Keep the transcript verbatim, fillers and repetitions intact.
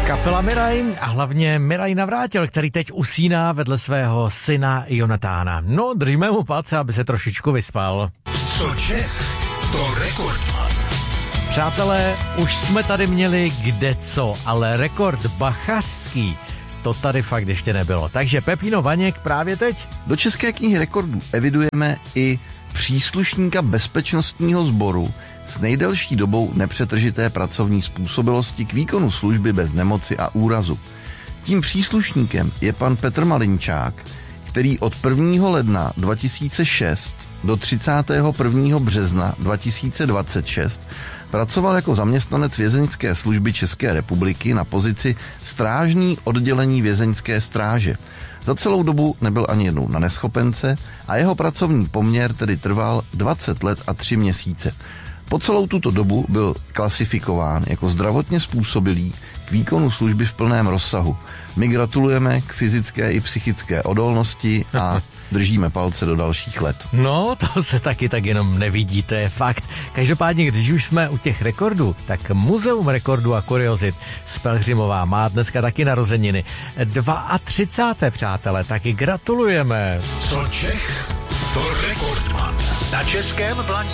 Kapela Miraj a hlavně Miraj Navrátil, který teď usíná vedle svého syna Jonatána. No, držíme mu palce, aby se trošičku vyspal. Co Čech, to Rekordman. Přátelé, už jsme tady měli kde co, ale rekord bachařský, to tady fakt ještě nebylo. Takže Pepino Vaněk právě teď. Do České knihy rekordů evidujeme i příslušníka bezpečnostního sboru s nejdelší dobou nepřetržité pracovní způsobilosti k výkonu služby bez nemoci a úrazu. Tím příslušníkem je pan Petr Malinčák, který od prvního ledna dva tisíce šest do třicátého prvního března dva tisíce dvacet šest pracoval jako zaměstnanec vězeňské služby České republiky na pozici strážný oddělení vězeňské stráže. Za celou dobu nebyl ani jednou na neschopence a jeho pracovní poměr tedy trval dvacet let a tři měsíce. Po celou tuto dobu byl klasifikován jako zdravotně způsobilý k výkonu služby v plném rozsahu. My gratulujeme k fyzické i psychické odolnosti a držíme palce do dalších let. No, to se taky tak jenom nevidí, to je fakt. Každopádně, když už jsme u těch rekordů, tak Muzeum rekordů a kuriozit z Pelhřimova má dneska taky narozeniny. třicáté druhé přátelé, taky gratulujeme. Co Čech, to Rekordman. Na Českém blaně.